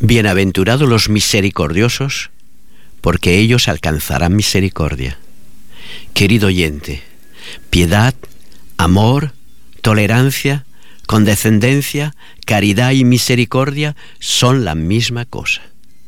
Bienaventurados los misericordiosos, porque ellos alcanzarán misericordia. Querido oyente, piedad, amor, tolerancia, condescendencia, caridad y misericordia son la misma cosa.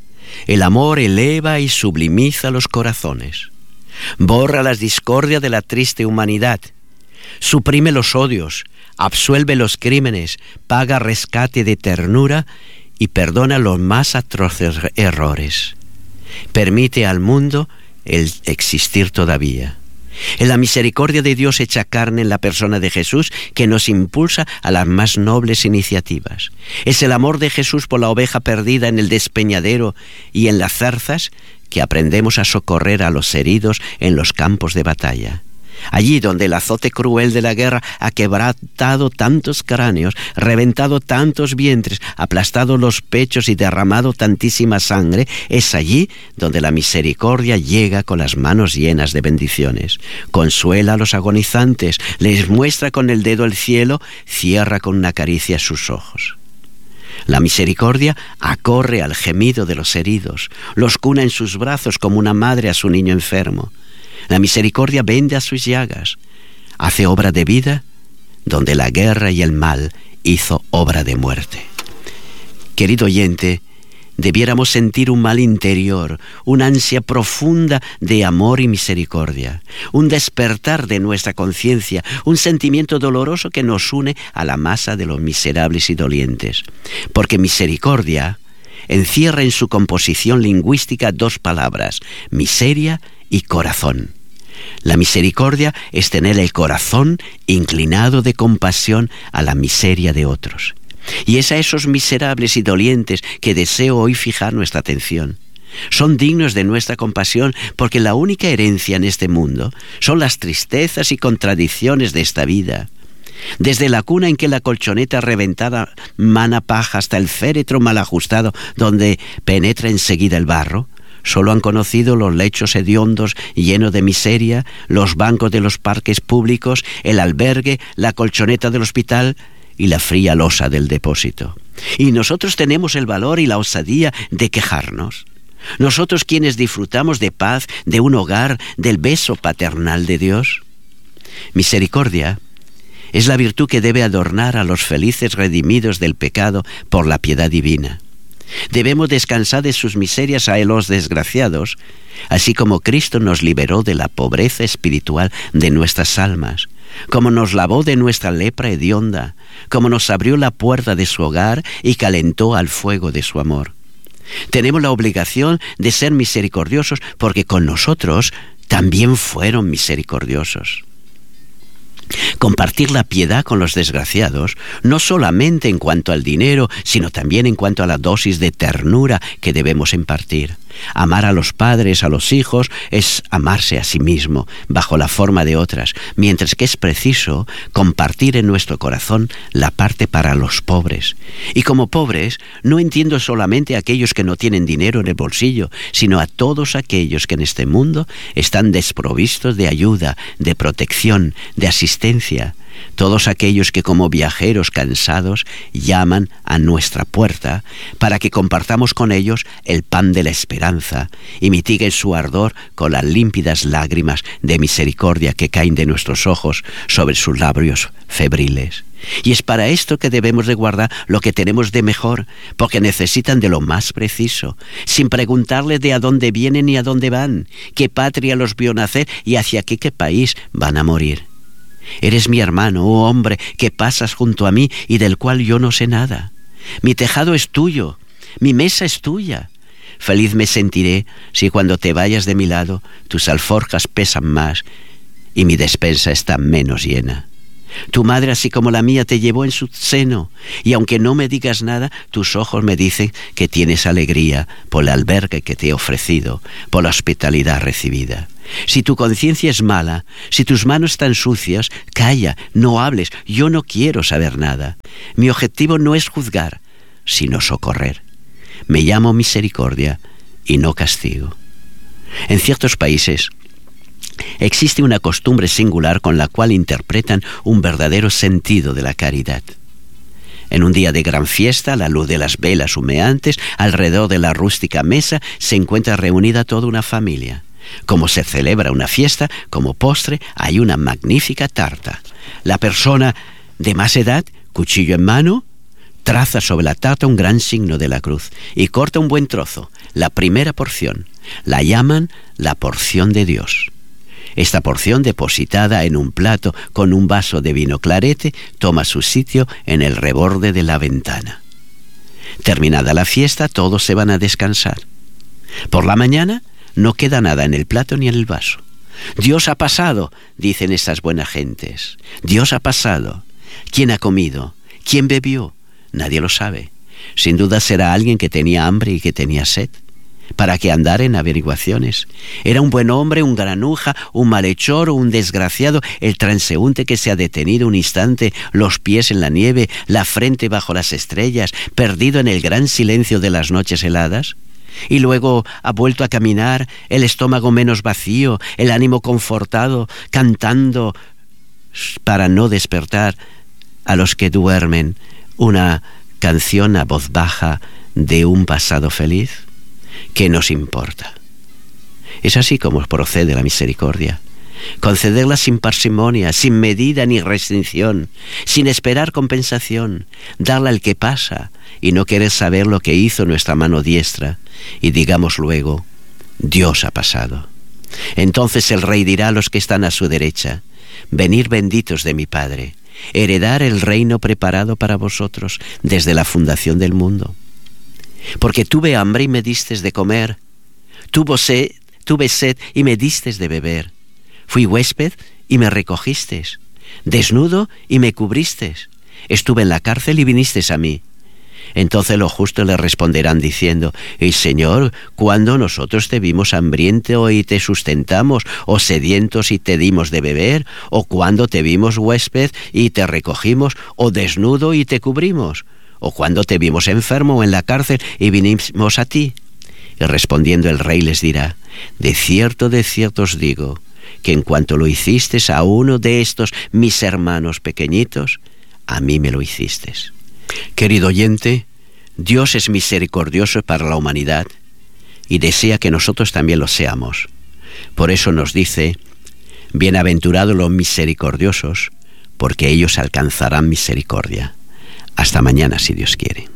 El amor eleva y sublimiza los corazones, borra las discordias de la triste humanidad, suprime los odios, absuelve los crímenes, paga rescate de ternura y perdona los más atroces errores. Permite al mundo el existir todavía. Es la misericordia de Dios hecha carne en la persona de Jesús que nos impulsa a las más nobles iniciativas. Es el amor de Jesús por la oveja perdida en el despeñadero y en las zarzas que aprendemos a socorrer a los heridos en los campos de batalla. Allí donde el azote cruel de la guerra ha quebrantado tantos cráneos, reventado tantos vientres, aplastado los pechos y derramado tantísima sangre, es allí donde la misericordia llega con las manos llenas de bendiciones. Consuela a los agonizantes, les muestra con el dedo el cielo, cierra con una caricia sus ojos. La misericordia acorre al gemido de los heridos, los cuna en sus brazos como una madre a su niño enfermo. La misericordia vende a sus llagas, hace obra de vida donde la guerra y el mal hizo obra de muerte. Querido oyente, debiéramos sentir un mal interior, una ansia profunda de amor y misericordia, un despertar de nuestra conciencia, un sentimiento doloroso que nos une a la masa de los miserables y dolientes. Porque misericordia encierra en su composición lingüística dos palabras, miseria y corazón. La misericordia es tener el corazón inclinado de compasión a la miseria de otros. Y es a esos miserables y dolientes que deseo hoy fijar nuestra atención. Son dignos de nuestra compasión porque la única herencia en este mundo son las tristezas y contradicciones de esta vida. Desde la cuna en que la colchoneta reventada mana paja hasta el féretro mal ajustado donde penetra enseguida el barro, solo han conocido los lechos hediondos llenos de miseria, los bancos de los parques públicos, el albergue, la colchoneta del hospital y la fría losa del depósito. Y nosotros tenemos el valor y la osadía de quejarnos. Nosotros quienes disfrutamos de paz, de un hogar, del beso paternal de Dios. Misericordia es la virtud que debe adornar a los felices redimidos del pecado por la piedad divina. Debemos descansar de sus miserias a los desgraciados, así como Cristo nos liberó de la pobreza espiritual de nuestras almas, como nos lavó de nuestra lepra hedionda, como nos abrió la puerta de su hogar y calentó al fuego de su amor. Tenemos la obligación de ser misericordiosos porque con nosotros también fueron misericordiosos. Compartir la piedad con los desgraciados, no solamente en cuanto al dinero, sino también en cuanto a la dosis de ternura que debemos impartir. Amar a los padres, a los hijos, es amarse a sí mismo, bajo la forma de otras, mientras que es preciso compartir en nuestro corazón la parte para los pobres. Y como pobres, no entiendo solamente a aquellos que no tienen dinero en el bolsillo, sino a todos aquellos que en este mundo están desprovistos de ayuda, de protección, de asistencia. Todos aquellos que como viajeros cansados llaman a nuestra puerta para que compartamos con ellos el pan de la esperanza y mitiguen su ardor con las límpidas lágrimas de misericordia que caen de nuestros ojos sobre sus labios febriles. Y es para esto que debemos de guardar lo que tenemos de mejor, porque necesitan de lo más preciso, sin preguntarles de a dónde vienen ni a dónde van, qué patria los vio nacer y hacia qué país van a morir. Eres mi hermano, oh hombre, que pasas junto a mí y del cual yo no sé nada. Mi tejado es tuyo, mi mesa es tuya. Feliz me sentiré si cuando te vayas de mi lado tus alforjas pesan más y mi despensa está menos llena. Tu madre, así como la mía, te llevó en su seno, y aunque no me digas nada, tus ojos me dicen que tienes alegría por el albergue que te he ofrecido, por la hospitalidad recibida. Si tu conciencia es mala, si tus manos están sucias, calla, no hables, yo no quiero saber nada. Mi objetivo no es juzgar, sino socorrer. Me llamo misericordia y no castigo. En ciertos países existe una costumbre singular con la cual interpretan un verdadero sentido de la caridad. En un día de gran fiesta, a la luz de las velas humeantes, alrededor de la rústica mesa, se encuentra reunida toda una familia. Como se celebra una fiesta, como postre hay una magnífica tarta. La persona de más edad, cuchillo en mano, traza sobre la tarta un gran signo de la cruz y corta un buen trozo, la primera porción. La llaman la porción de Dios. Esta porción, depositada en un plato con un vaso de vino clarete, toma su sitio en el reborde de la ventana. Terminada la fiesta, todos se van a descansar. Por la mañana no queda nada en el plato ni en el vaso. Dios ha pasado, dicen estas buenas gentes. Dios ha pasado. ¿Quién ha comido? ¿Quién bebió? Nadie lo sabe. Sin duda será alguien que tenía hambre y que tenía sed. ¿Para qué andar en averiguaciones? Era un buen hombre, un granuja, un malhechor o un desgraciado, el transeúnte que se ha detenido un instante, los pies en la nieve, la frente bajo las estrellas, perdido en el gran silencio de las noches heladas. Y luego ha vuelto a caminar, el estómago menos vacío, el ánimo confortado, cantando para no despertar a los que duermen, una canción a voz baja de un pasado feliz. ¿Qué nos importa? Es así como procede la misericordia. Concederla sin parsimonia, sin medida ni restricción, sin esperar compensación, darla al que pasa y no querer saber lo que hizo nuestra mano diestra, y digamos luego, Dios ha pasado. Entonces el Rey dirá a los que están a su derecha, venid benditos de mi Padre, heredar el reino preparado para vosotros desde la fundación del mundo. Porque tuve hambre y me distes de comer, tuve sed y me distes de beber, fui huésped y me recogistes, desnudo y me cubristes, estuve en la cárcel y vinisteis a mí. Entonces los justos le responderán diciendo, Señor, ¿cuándo nosotros te vimos hambriento y te sustentamos, o sedientos y te dimos de beber? ¿O cuándo te vimos huésped y te recogimos, o desnudo y te cubrimos? ¿O cuándo te vimos enfermo o en la cárcel y vinimos a ti? Y respondiendo el rey les dirá, de cierto os digo, que en cuanto lo hicisteis a uno de estos mis hermanos pequeñitos, a mí me lo hicisteis. Querido oyente, Dios es misericordioso para la humanidad y desea que nosotros también lo seamos. Por eso nos dice, bienaventurados los misericordiosos, porque ellos alcanzarán misericordia. Hasta mañana, si Dios quiere.